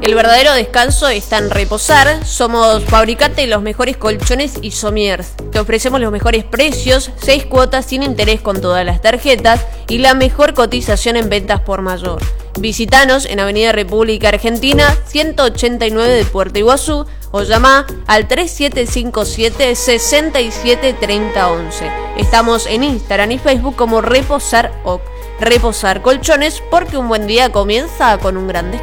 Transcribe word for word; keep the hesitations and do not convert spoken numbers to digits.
El verdadero descanso está en Reposar. Somos fabricante de los mejores colchones y somiers. Te ofrecemos los mejores precios, seis cuotas sin interés con todas las tarjetas y la mejor cotización en ventas por mayor. Visítanos en Avenida República Argentina, ciento ochenta y nueve de Puerto Iguazú, o llama al tres siete cinco siete, seis siete tres cero uno uno. Estamos en Instagram y Facebook como Reposar O C. Reposar Colchones, porque un buen día comienza con un gran descanso.